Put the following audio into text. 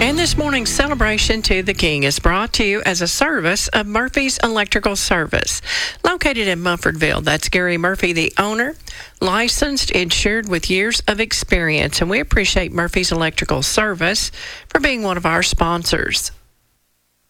And this morning's celebration to the King is brought to you as a service of Murphy's Electrical Service. Located in Mumfordville, that's Gary Murphy, the owner, licensed, insured with years of experience. And we appreciate Murphy's Electrical Service for being one of our sponsors.